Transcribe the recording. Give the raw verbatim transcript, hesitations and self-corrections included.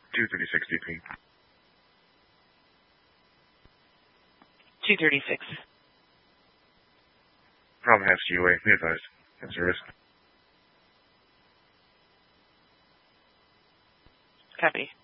two thirty-six D P. two thirty-six. Problem has U A. Be advised. In service. Copy.